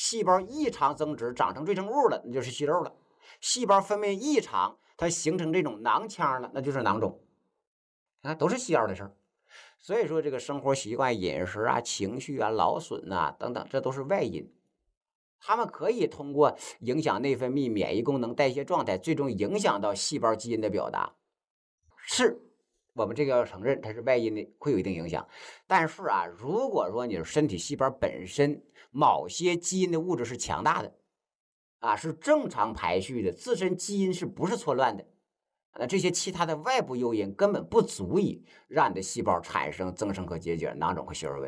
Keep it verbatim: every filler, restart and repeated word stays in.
细胞异常增殖，长成赘生物了，那就是息肉了；细胞分泌异常，它形成这种囊腔了，那就是囊肿。啊，都是需要的事儿。所以说，这个生活习惯、饮食啊、情绪啊、劳损呐、等等，这都是外因。它们可以通过影响内分泌、免疫功能、代谢状态，最终影响到细胞基因的表达。是，我们这个要承认它是外因的，会有一定影响。但是啊，如果说你身体细胞本身某些基因的物质是强大的，啊，是正常排序的，自身基因是不是错乱的？那这些其他的外部诱因根本不足以让你的细胞产生增生和结节、囊肿和息肉问题。